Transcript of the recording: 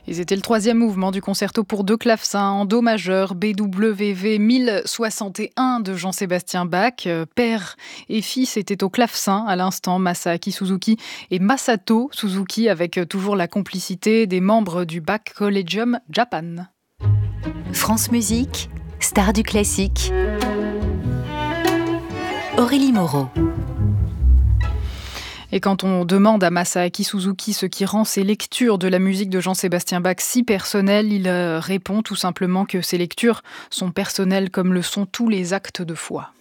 Et c'était le troisième mouvement du concerto pour deux clavecins en do majeur BWV 1061 de Jean-Sébastien Bach. Père et fils étaient au clavecin à l'instant, Masaaki Suzuki et Masato Suzuki, avec toujours la complicité des membres du Bach Collegium Japan. France Musique, star du classique. Aurélie Moreau. Et quand on demande à Masaaki Suzuki ce qui rend ses lectures de la musique de Jean-Sébastien Bach si personnelles, il répond tout simplement que ses lectures sont personnelles comme le sont tous les actes de foi.